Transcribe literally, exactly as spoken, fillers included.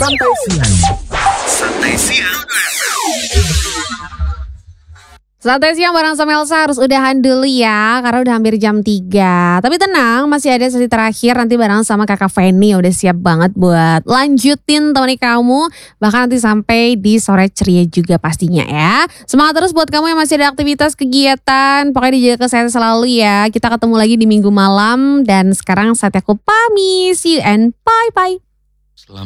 Santai siang. Santai siang. Santai siang bareng sama Elsa harus udahan dulu ya, karena udah hampir jam tiga. Tapi tenang, masih ada sesi terakhir nanti bareng sama kakak Feni. Udah siap banget buat lanjutin temani kamu, bahkan nanti sampai di sore ceria juga pastinya ya. Semangat terus buat kamu yang masih ada aktivitas kegiatan. Pokoknya dijaga kesehatan selalu ya. Kita ketemu lagi di minggu malam. Dan sekarang saatnya aku pamit. See you and bye-bye.